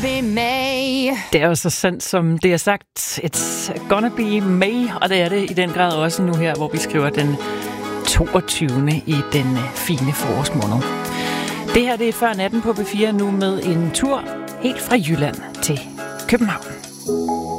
be May. Det er jo så sandt, som det er sagt. It's gonna be May, og det er det i den grad også nu her, hvor vi skriver den 22. i den fine forårsmåned. Det her det er Før natten på B4 nu med en tur helt fra Jylland til København.